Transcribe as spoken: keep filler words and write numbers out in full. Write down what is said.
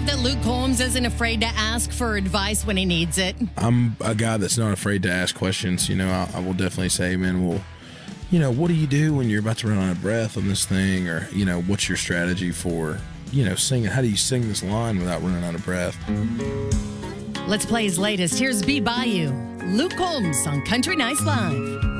love that Luke Combs isn't afraid to ask for advice when he needs it. I'm a guy that's not afraid to ask questions. You know, I, I will definitely say, man, well, you know, what do you do when you're about to run out of breath on this thing? Or, you know, what's your strategy for, you know, singing? How do you sing this line without running out of breath? Let's play his latest. Here's Be By You, Luke Combs on Country Nights Live.